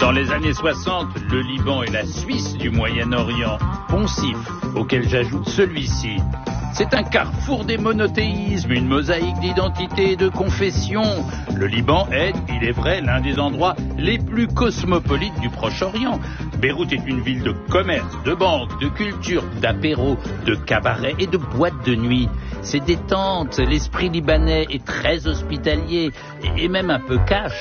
Dans les années 60, le Liban est la Suisse du Moyen-Orient. Poncif, auquel j'ajoute celui-ci. C'est un carrefour des monothéismes, une mosaïque d'identités et de confessions. Le Liban est, il est vrai, l'un des endroits les plus cosmopolites du Proche-Orient. Beyrouth est une ville de commerce, de banque, de culture, d'apéros, de cabarets et de boîtes de nuit. C'est détente, l'esprit libanais est très hospitalier et même un peu cash.